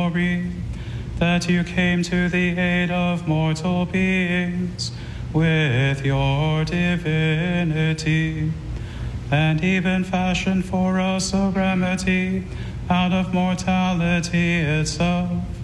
glory, that you came to the aid of mortal beings with your divinity, and even fashioned for us a remedy out of mortality itself,